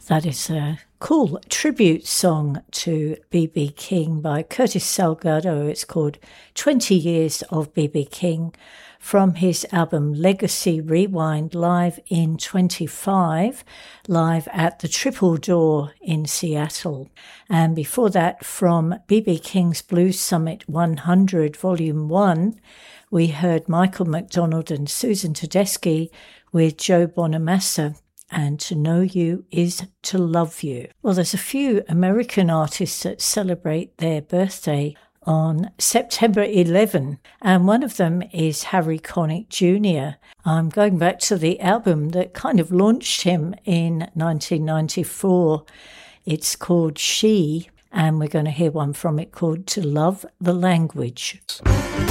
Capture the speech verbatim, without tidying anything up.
That is a cool tribute song to B B King by Curtis Salgado. It's called twenty years of B B King from his album Legacy Rewind, live in twenty-five, live at the Triple Door in Seattle. And before that, from B B King's Blues Summit one hundred, Volume one, we heard Michael McDonald and Susan Tedeschi with Joe Bonamassa. And to know you is to love you. Well, there's a few American artists that celebrate their birthday on September eleventh, and one of them is Harry Connick Junior I'm going back to the album that kind of launched him in nineteen ninety-four. It's called She, and we're going to hear one from it called To Love the Language.